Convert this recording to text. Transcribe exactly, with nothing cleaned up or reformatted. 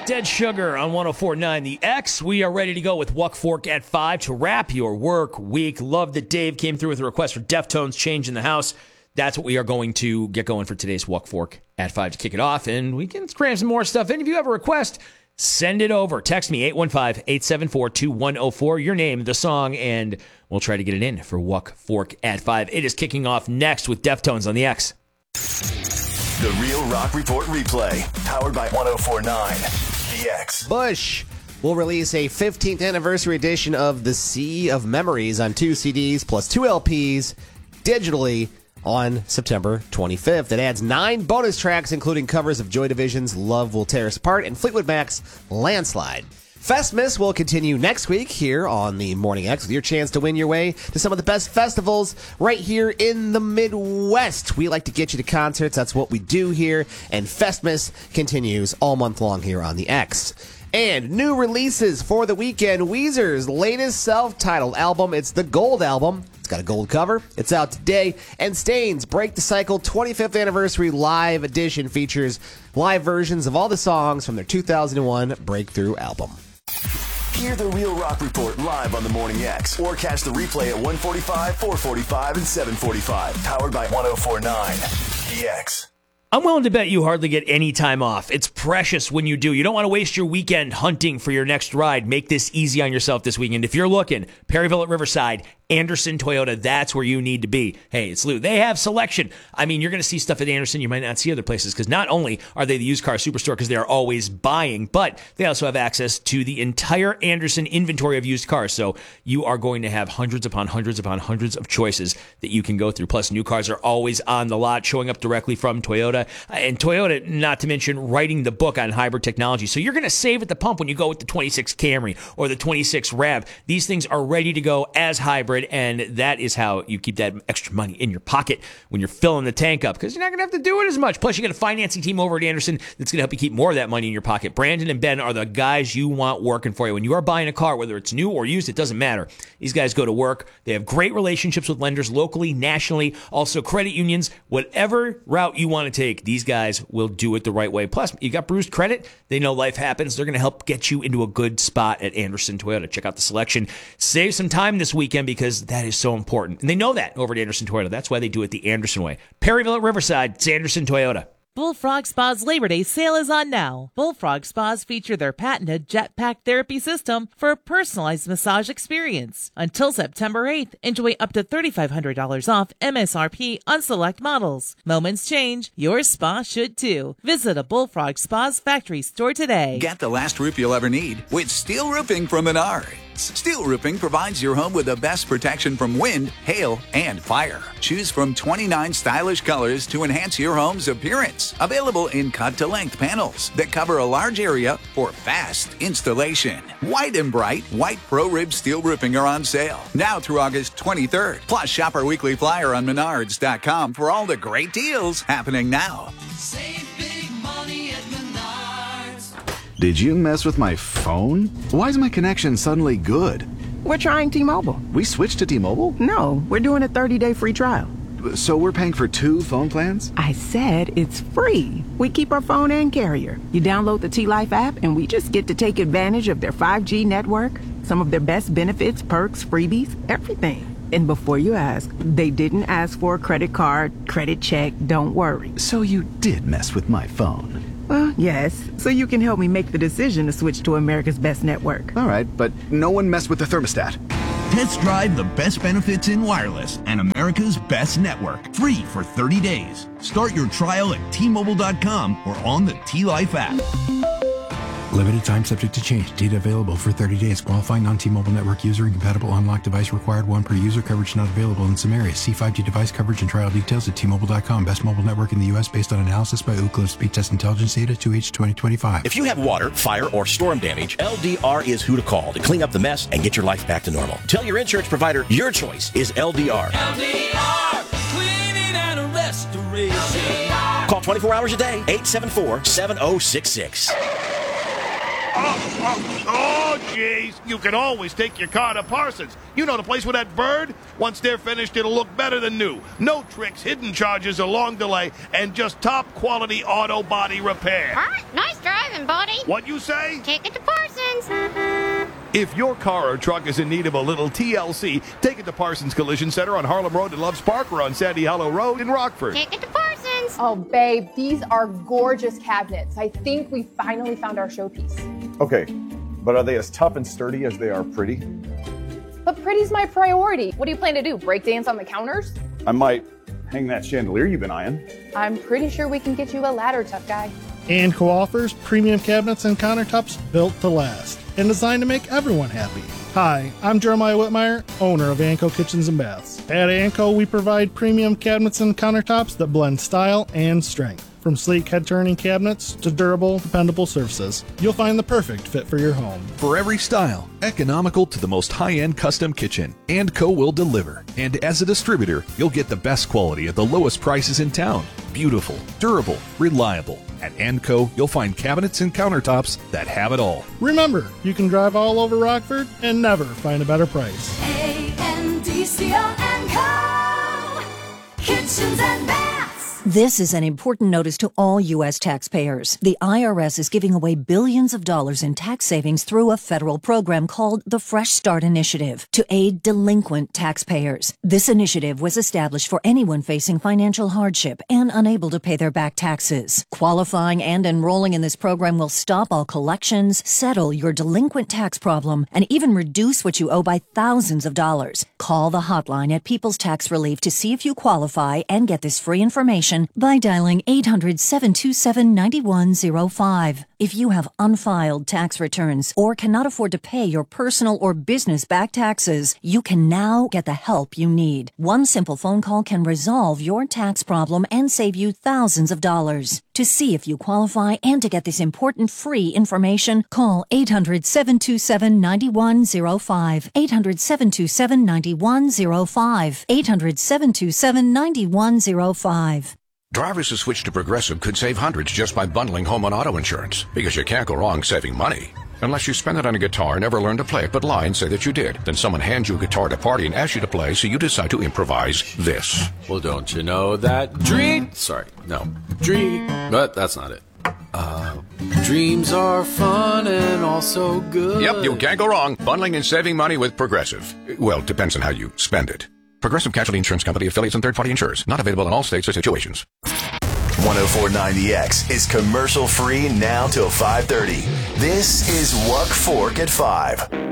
Dead Sugar on one oh four point nine The X. We are ready to go with Wuck Fork at five to wrap your work week. Love that Dave came through with a request for Deftones Change in the House. That's what we are going to get going for today's Wuck Fork at five to kick it off, and we can cram some more stuff in. If you have a request, send it over. Text me, eight one five, eight seven four, two one zero four, your name, the song, and we'll try to get it in for Wuck Fork at five. It is kicking off next with Deftones on The X. The Real Rock Report replay, powered by one oh four point nine The X. Bush will release a fifteenth anniversary edition of The Sea of Memories on two C Ds plus two L Ps digitally on September twenty-fifth. It adds nine bonus tracks, including covers of Joy Division's Love Will Tear Us Apart and Fleetwood Mac's Landslide. Festmas will continue next week here on the Morning X with your chance to win your way to some of the best festivals right here in the Midwest. We like to get you to concerts. That's what we do here. And Festmas continues all month long here on the X. And new releases for the weekend. Weezer's latest self-titled album. It's the Gold Album. It's got a gold cover. It's out today. And Stain's Break the Cycle twenty-fifth Anniversary Live Edition features live versions of all the songs from their two thousand one Breakthrough album. Hear the Real Rock Report live on the Morning X, or catch the replay at one forty-five, four forty-five, and seven forty-five. Powered by one oh four point nine The X. I'm willing to bet you hardly get any time off. It's precious when you do. You don't want to waste your weekend hunting for your next ride. Make this easy on yourself this weekend. If you're looking, Perryville at Riverside, Anderson Toyota, that's where you need to be. Hey, it's Lou. They have selection. I mean, you're going to see stuff at Anderson you might not see other places, because not only are they the used car superstore because they are always buying, but they also have access to the entire Anderson inventory of used cars. So you are going to have hundreds upon hundreds upon hundreds of choices that you can go through. Plus, new cars are always on the lot, showing up directly from Toyota. And Toyota, not to mention, writing the book on hybrid technology. So you're going to save at the pump when you go with the twenty-six Camry or the twenty-six RAV. These things are ready to go as hybrid, and that is how you keep that extra money in your pocket when you're filling the tank up, because you're not going to have to do it as much. Plus, you got a financing team over at Anderson that's going to help you keep more of that money in your pocket. Brandon and Ben are the guys you want working for you. When you are buying a car, whether it's new or used, it doesn't matter. These guys go to work. They have great relationships with lenders locally, nationally, also credit unions. Whatever route you want to take, these guys will do it the right way. Plus, you got bruised credit. They know life happens. They're going to help get you into a good spot at Anderson Toyota. Check out the selection. Save some time this weekend, because that is so important. And they know that over at Anderson Toyota. That's why they do it the Anderson way. Perryville at Riverside, it's Anderson Toyota. Bullfrog Spa's Labor Day sale is on now. Bullfrog Spas feature their patented Jetpack Therapy system for a personalized massage experience. Until September eighth, enjoy up to three thousand five hundred dollars off M S R P on select models. Moments change, your spa should too. Visit a Bullfrog Spa's factory store today. Get the last roof you'll ever need with steel roofing from Menards. Steel roofing provides your home with the best protection from wind, hail, and fire. Choose from twenty-nine stylish colors to enhance your home's appearance. Available in cut-to-length panels that cover a large area for fast installation. White and bright, white Pro-Rib steel roofing are on sale now through August twenty-third. Plus, shop our weekly flyer on menards dot com for all the great deals happening now. Save big money at Menards. Did you mess with my phone? Why is my connection suddenly good? We're trying T-Mobile. We switched to T-Mobile? No, we're doing a thirty-day free trial. So we're paying for two phone plans? I said it's free. We keep our phone and carrier. You download the T-Life app, and we just get to take advantage of their five G network, some of their best benefits, perks, freebies, everything. And before you ask, they didn't ask for a credit card, credit check, don't worry. So you did mess with my phone? Well, yes, so you can help me make the decision to switch to America's best network. All right, but no one messed with the thermostat. Test drive the best benefits in wireless and America's best network. Free for thirty days. Start your trial at T Mobile dot com or on the T-Life app. Limited time subject to change. Data available for thirty days. Qualifying non-T-Mobile network user. Incompatible unlocked device required. One per user. Coverage not available in some areas. See five G device coverage and trial details at T Mobile dot com. Best mobile network in the U S based on analysis by Ookla Speed Test Intelligence Data two H twenty twenty-five. If you have water, fire, or storm damage, L D R is who to call to clean up the mess and get your life back to normal. Tell your insurance provider your choice is L D R. L D R, cleaning and restoration. Call twenty-four hours a day, eight seven four, seven oh six six. Oh, oh, oh, jeez. You can always take your car to Parsons. You know the place with that bird? Once they're finished, it'll look better than new. No tricks, hidden charges, a long delay, and just top-quality auto body repair. All right, nice driving. Listen, buddy. What you say? Take it to Parsons. If your car or truck is in need of a little T L C, take it to Parsons Collision Center on Harlem Road in Loves Park or on Sandy Hollow Road in Rockford. Take it to Parsons. Oh, babe, these are gorgeous cabinets. I think we finally found our showpiece. Okay, but are they as tough and sturdy as they are pretty? But pretty's my priority. What do you plan to do, break dance on the counters? I might hang that chandelier you've been eyeing. I'm pretty sure we can get you a ladder, tough guy. Anco offers premium cabinets and countertops built to last and designed to make everyone happy. Hi, I'm Jeremiah Whitmire, owner of Anco Kitchens and Baths. At Anco, we provide premium cabinets and countertops that blend style and strength. From sleek head-turning cabinets to durable, dependable surfaces, you'll find the perfect fit for your home. For every style, economical to the most high-end custom kitchen, Anco will deliver. And as a distributor, you'll get the best quality at the lowest prices in town. Beautiful, durable, reliable. At Anco, you'll find cabinets and countertops that have it all. Remember, you can drive all over Rockford and never find a better price. A N D C O and Co. Kitchens and Baths. This is an important notice to all U S taxpayers. The I R S is giving away billions of dollars in tax savings through a federal program called the Fresh Start Initiative to aid delinquent taxpayers. This initiative was established for anyone facing financial hardship and unable to pay their back taxes. Qualifying and enrolling in this program will stop all collections, settle your delinquent tax problem, and even reduce what you owe by thousands of dollars. Call the hotline at People's Tax Relief to see if you qualify and get this free information by dialing eight hundred, seven two seven, nine one zero five. If you have unfiled tax returns or cannot afford to pay your personal or business back taxes, you can now get the help you need. One simple phone call can resolve your tax problem and save you thousands of dollars. To see if you qualify and to get this important free information, call eight hundred, seven two seven, nine one zero five. eight hundred, seven two seven, nine one zero five. eight hundred, seven two seven, nine one zero five. Drivers who switch to Progressive could save hundreds just by bundling home and auto insurance, because you can't go wrong saving money. Unless you spend it on a guitar and never learn to play it but lie and say that you did. Then someone hands you a guitar at a party and asks you to play, so you decide to improvise this. Well, don't you know that dream... Sorry, no. Dream... But that's not it. Uh, dreams are fun and also good. Yep, you can't go wrong bundling and saving money with Progressive. Well, depends on how you spend it. Progressive Casualty Insurance Company, affiliates, and third-party insurers. Not available in all states or situations. one oh four point nine The X is commercial free now till five thirty. This is Wuck Fork at five.